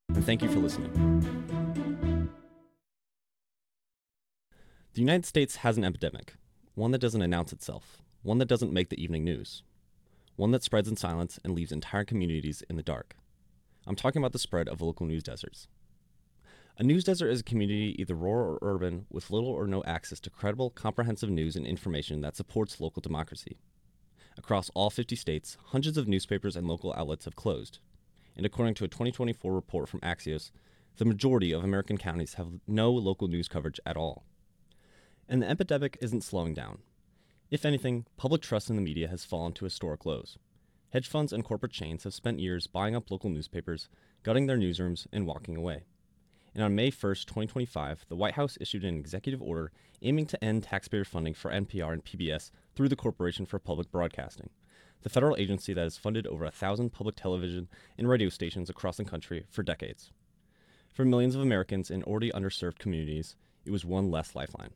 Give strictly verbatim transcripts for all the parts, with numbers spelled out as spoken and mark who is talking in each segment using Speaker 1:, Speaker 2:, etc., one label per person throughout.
Speaker 1: and thank you for listening. The United States has an epidemic, one that doesn't announce itself, one that doesn't make the evening news, one that spreads in silence and leaves entire communities in the dark. I'm talking about the spread of local news deserts. A news desert is a community, either rural or urban, with little or no access to credible, comprehensive news and information that supports local democracy. Across all fifty states, hundreds of newspapers and local outlets have closed. And according to a twenty twenty-four report from Axios, the majority of American counties have no local news coverage at all. And the epidemic isn't slowing down. If anything, public trust in the media has fallen to historic lows. Hedge funds and corporate chains have spent years buying up local newspapers, gutting their newsrooms, and walking away. And on May first, twenty twenty-five, the White House issued an executive order aiming to end taxpayer funding for N P R and P B S through the Corporation for Public Broadcasting, the federal agency that has funded over a thousand public television and radio stations across the country for decades. For millions of Americans in already underserved communities, it was one less lifeline.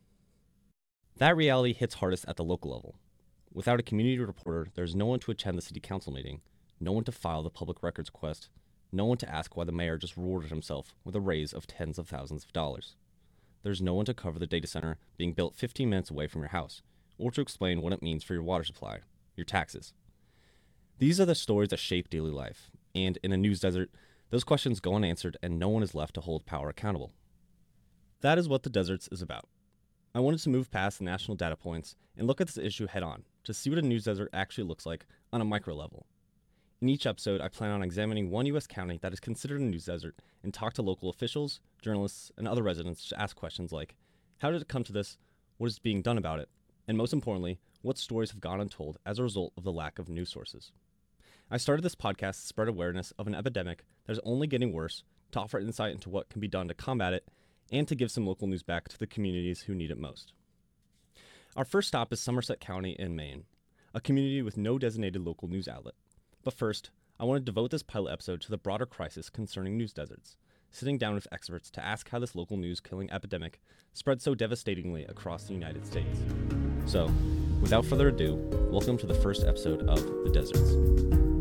Speaker 1: That reality hits hardest at the local level. Without a community reporter, there's no one to attend the city council meeting, no one to file the public records request, no one to ask why the mayor just rewarded himself with a raise of tens of thousands of dollars. There's no one to cover the data center being built fifteen minutes away from your house, or to explain what it means for your water supply, your taxes. These are the stories that shape daily life, and in a news desert, those questions go unanswered and no one is left to hold power accountable. That is what The Deserts is about. I wanted to move past the national data points and look at this issue head on to see what a news desert actually looks like on a micro level. In each episode, I plan on examining one U S county that is considered a news desert and talk to local officials, journalists, and other residents to ask questions like, how did it come to this, what is being done about it, and most importantly, what stories have gone untold as a result of the lack of news sources. I started this podcast to spread awareness of an epidemic that is only getting worse, to offer insight into what can be done to combat it, and to give some local news back to the communities who need it most. Our first stop is Somerset County in Maine, a community with no designated local news outlet. But first, I want to devote this pilot episode to the broader crisis concerning news deserts, sitting down with experts to ask how this local news-killing epidemic spread so devastatingly across the United States. So, without further ado, welcome to the first episode of The Deserts.